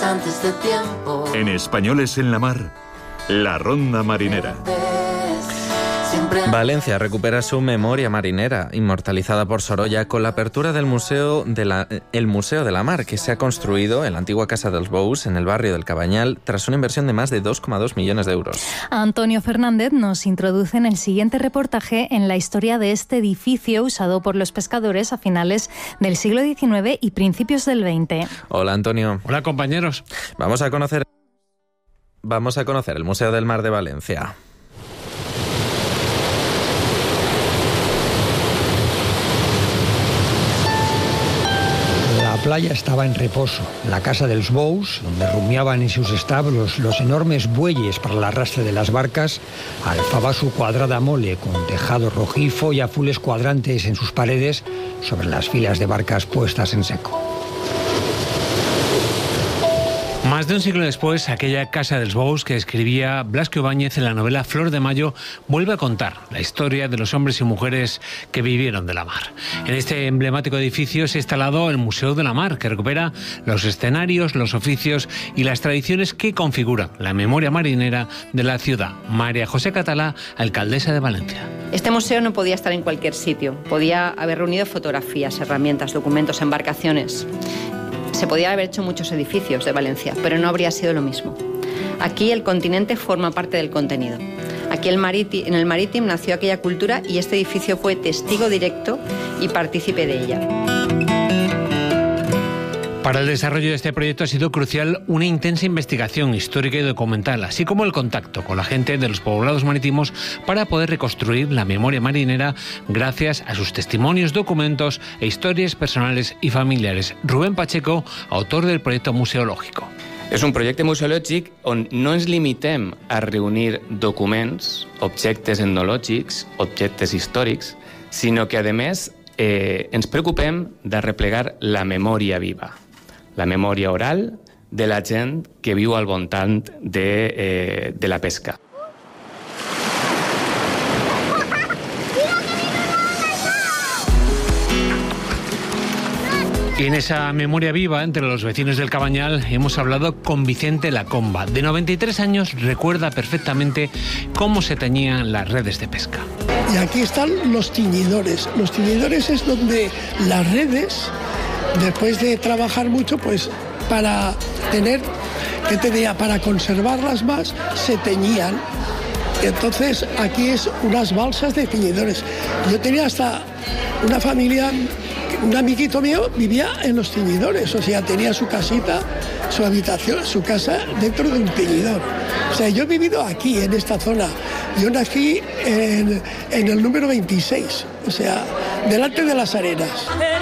antes de tiempo. En Españoles en la Mar, la Ronda Marinera. Valencia recupera su memoria marinera, inmortalizada por Sorolla, con la apertura del Museo de la Mar, que se ha construido en la antigua Casa dels Bous, en el barrio del Cabanyal, tras una inversión de más de 2,2 millones de euros. Antonio Fernández nos introduce en el siguiente reportaje en la historia de este edificio usado por los pescadores a finales del siglo XIX y principios del XX. Hola, Antonio. Hola, compañeros. Vamos a conocer el Museo del Mar de Valencia. La playa estaba en reposo. La casa dels Bous, donde rumiaban en sus establos los enormes bueyes para el arrastre de las barcas, alzaba su cuadrada mole con tejado rojizo y azules cuadrantes en sus paredes sobre las filas de barcas puestas en seco. Más de un siglo después, aquella Casa dels Bous que escribía Blasco Ibáñez en la novela Flor de Mayo vuelve a contar la historia de los hombres y mujeres que vivieron de la mar. En este emblemático edificio se ha instalado el Museo de la Mar, que recupera los escenarios, los oficios y las tradiciones que configuran la memoria marinera de la ciudad. María José Catalá, alcaldesa de Valencia. Este museo no podía estar en cualquier sitio. Podía haber reunido fotografías, herramientas, documentos, embarcaciones. Se podía haber hecho muchos edificios de Valencia, pero no habría sido lo mismo. Aquí el continente forma parte del contenido. Aquí en el Marítimo nació aquella cultura y este edificio fue testigo directo y partícipe de ella. Para el desarrollo de este proyecto ha sido crucial una intensa investigación histórica y documental, así como el contacto con la gente de los poblados marítimos para poder reconstruir la memoria marinera gracias a sus testimonios, documentos e historias personales y familiares. Rubén Pacheco, autor del proyecto museológico. És un projecte museològic on no ens limitem a reunir documents, objectes etnològics, objectes històrics, sinó que, a més, ens preocupem de replegar la memòria viva, la memòria oral de la gent que viu al voltant de la pesca. Y en esa memoria viva entre los vecinos del Cabanyal hemos hablado con Vicente Lacomba. De 93 años recuerda perfectamente cómo se teñían las redes de pesca. Y aquí están los tiñidores. Los tiñidores es donde las redes, después de trabajar mucho, pues para tener, ¿qué te diría? Para conservarlas más, se teñían. Y entonces aquí es unas balsas de tiñidores. Yo tenía hasta una familia. Un amiguito mío vivía en los teñidores, o sea, tenía su casita, su habitación, su casa dentro de un teñidor. O sea, yo he vivido aquí, en esta zona. Yo nací en el número 26, o sea, delante de las arenas.